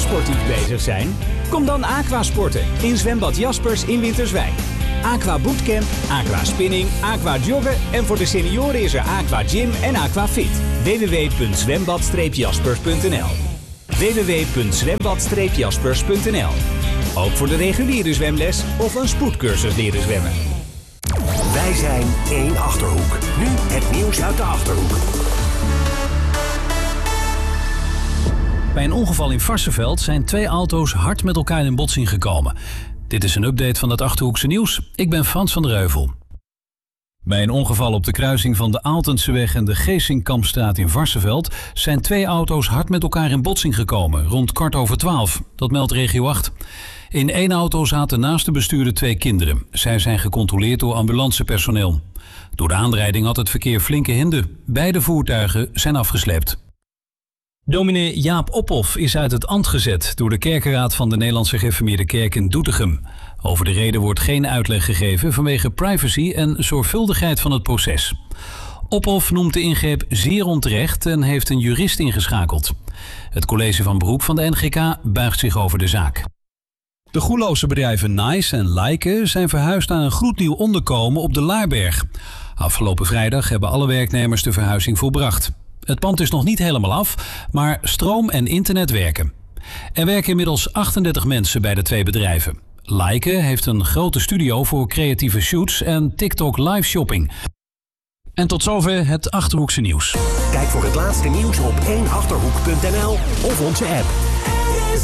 sportief bezig zijn? Kom dan aquasporten in zwembad Jaspers in Winterswijk. Aqua Bootcamp, Aqua Spinning, Aqua Joggen en voor de senioren is er Aqua Gym en Aqua Fit. www.zwembad-jaspers.nl www.zwembad-jaspers.nl Ook voor de reguliere zwemles of een spoedcursus leren zwemmen. Wij zijn 1 Achterhoek. Nu het nieuws uit de Achterhoek. Bij een ongeval in Varsseveld zijn 2 auto's hard met elkaar in botsing gekomen. Dit is een update van het Achterhoekse nieuws. Ik ben Frans van der Heuvel. Bij een ongeval op de kruising van de Aaltenseweg en de Geesinkkampstraat in Varsseveld zijn 2 auto's hard met elkaar in botsing gekomen, rond 12:15. Dat meldt Regio 8. In 1 auto zaten naast de bestuurder 2 kinderen. Zij zijn gecontroleerd door ambulancepersoneel. Door de aanrijding had het verkeer flinke hinder. Beide voertuigen zijn afgesleept. Dominee Jaap Ophof is uit het ambt gezet door de kerkenraad van de Nederlandse Gereformeerde Kerk in Doetinchem. Over de reden wordt geen uitleg gegeven vanwege privacy en zorgvuldigheid van het proces. Ophof noemt de ingreep zeer onterecht en heeft een jurist ingeschakeld. Het college van beroep van de NGK buigt zich over de zaak. De Goeloze bedrijven Nice en Laike zijn verhuisd naar een gloednieuw onderkomen op de Laarberg. Afgelopen vrijdag hebben alle werknemers de verhuizing volbracht. Het pand is nog niet helemaal af, maar stroom en internet werken. Er werken inmiddels 38 mensen bij de 2 bedrijven. Laike heeft een grote studio voor creatieve shoots en TikTok live shopping. En tot zover het Achterhoekse nieuws. Kijk voor het laatste nieuws op 1achterhoek.nl of onze app.